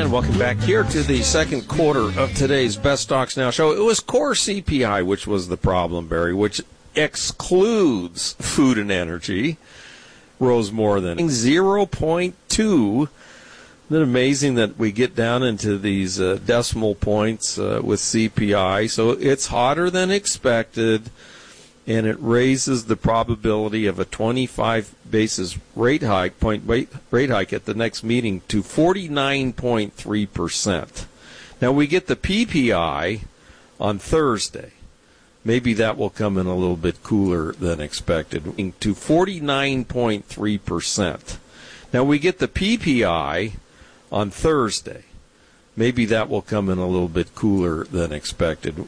And welcome back here to the second quarter of today's Best Stocks Now show. It was core CPI, which was the problem, Barry, which excludes food and energy, rose more than 0.2. Isn't it amazing that we get down into these decimal points with CPI? So it's hotter than expected, and it raises the probability of a 25 basis rate hike at the next meeting to 49.3%. Now we get the PPI on Thursday. Maybe that will come in a little bit cooler than expected, to 49.3%. Now we get the PPI on Thursday. Maybe that will come in a little bit cooler than expected.